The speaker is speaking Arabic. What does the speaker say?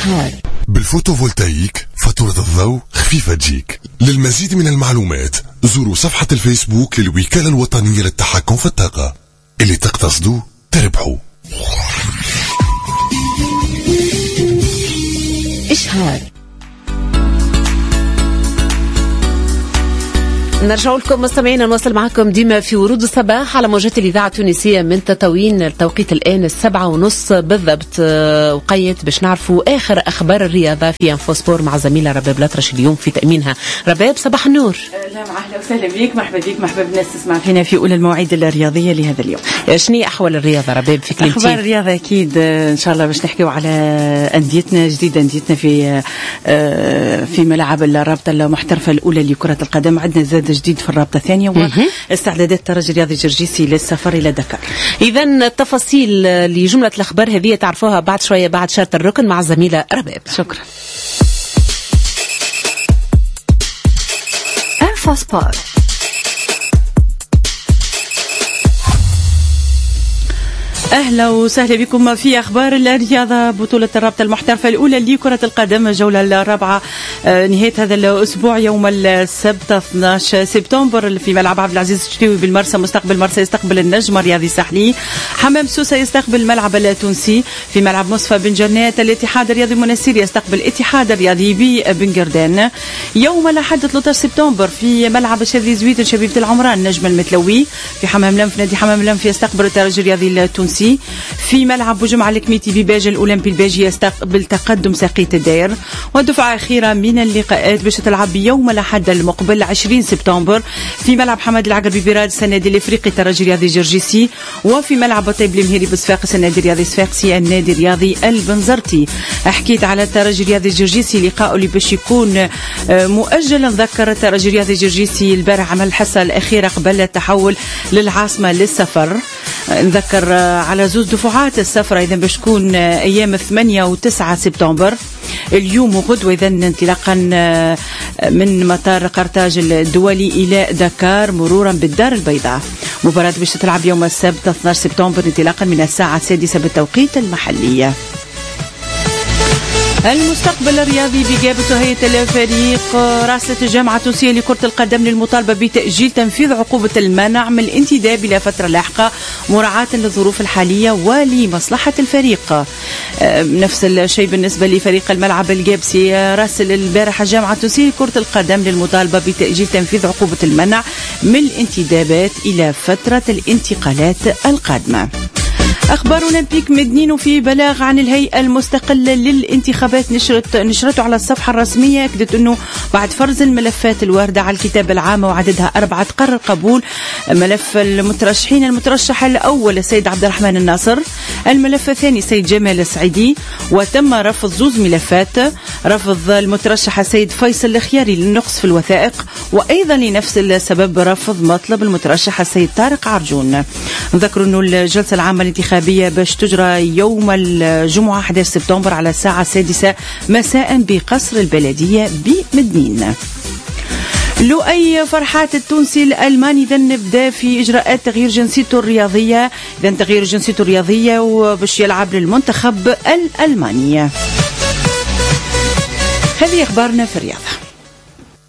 إشهار. بالفوتوفولتايك فاتورة الضوء خفيفة تجيك. للمزيد من المعلومات زوروا صفحة الفيسبوك للوكالة الوطنية للتحكم في الطاقة. اللي تقتصدوا تربحوا. إشهار. نرجع لكم مستمعينا، نواصل معكم ديما في ورود الصباح على موجات الإذاعة التونسية من تطاوين. التوقيت الآن 7:30 بالضبط. وقيت باش نعرفوا آخر أخبار الرياضة في انفوسبور مع زميلة رباب الأطرش اليوم في تأمينها. رباب صباح النور. لا أهلا وسهلا بك، مرحبا بك، مرحبا بالناس تسمع فينا في أولى المواعيد الرياضية لهذا اليوم. شنو أحوال الرياضة رباب في كلمتين؟ أخبار الرياضة أكيد إن شاء الله باش نحكيو على أنديتنا جديدة، أنديتنا في ملعب الرابطة المحترفة الأولى لكرة القدم. عندنا زاد جديد في الرابطة الثانية واستعدادات الترجي الرياضي جرجيسي للسفر إلى دكار. إذا التفاصيل لجملة الأخبار هذه تعرفوها بعد شوية بعد شارة الركن مع الزميلة رباب. شكرا. انفوسبور. أهلا وسهلا بكم في أخبار الرياضة. بطولة الرابطة المحترفة الأولى لكرة القدم الجولة الرابعة نهاية هذا الأسبوع يوم السبت 12 سبتمبر في ملعب عبد العزيز الشتوي بالمرسى. مستقبل مرسى يستقبل النجم الرياضي الساحلي. حمام سوسة يستقبل الملعب التونسي. في ملعب مصفى بن جنات الاتحاد الرياضي المنسير يستقبل الاتحاد الرياضي بن قردان. يوم الأحد 13 سبتمبر في ملعب الشاذلي زويت شبيبة العمران النجم المتلوي. في حمام لنف نادي حمام لنف يستقبل الترجي الرياضي التونسي. في ملعب بوجمع الكميتي بباجة الأولمبي الباجي يستقبل تقدم ساقية الداير. ودفعة أخيرة من اللقاءات باش تلعب يوم الأحد المقبل 20 سبتمبر في ملعب حماد العقربي برادس النادي الإفريقي الترجي الرياضي جرجيسي. وفي ملعب طيب المهيري بصفاقس النادي الرياضي صفاقسي النادي الرياضي البنزرتي. حكيت على الترجي الرياضي جرجيسي لقاءه اللي باش يكون مؤجل. نذكر الترجي الرياضي جرجيسي البارح عمل الحصة الأخيرة قبل التحول للعاصمة للسفر. نذكر على زوز دفعات السفر إذا باش تكون أيام 8 و9 سبتمبر اليوم وغد. وإذا انطلاقا من مطار قرطاج الدولي إلى دكار مرورا بالدار البيضاء. مباراة باش تلعب يوم السبت 12 سبتمبر انطلاقا من الساعة 6 بالتوقيت المحلي. المستقبل الرياضي بإجابة هيئة الفريق راسلة الجامعة التونسية لكرة القدم للمطالبة بتأجيل تنفيذ عقوبة المنع من الانتداب إلى فترة لاحقة مراعاة للظروف الحالية ولمصلحة الفريق. نفس الشيء بالنسبة لفريق الملعب الجابسي. راسل البارحة الجامعة التونسية لكرة القدم للمطالبة بتأجيل تنفيذ عقوبة المنع من الانتدابات إلى فترة الانتقالات القادمة. أخبارنا بيك مدنين في بلاغ عن الهيئة المستقلة للانتخابات نشرته على الصفحة الرسمية. أكدت أنه بعد فرز الملفات الواردة على الكتاب العامة وعددها 4 قرر قبول ملف المترشحين. المترشح الأول السيد عبد الرحمن الناصر، الملف الثاني السيد جمال السعيدي. وتم رفض 2 ملفات، رفض المترشح السيد فيصل الخياري للنقص في الوثائق، وأيضا لنفس السبب رفض مطلب المترشح السيد طارق عرجون. نذكر أنه الجلسة العامة الانتخابية باش تجرى يوم الجمعة 11 سبتمبر على الساعة 6 مساء بقصر البلدية بمدنين. لؤي فرحات التونسي الألماني إذا نبدأ في إجراءات تغيير جنسيته الرياضية. إذا تغيير جنسيته الرياضية وباش يلعب للمنتخب الألماني. هذه أخبارنا في الرياضة.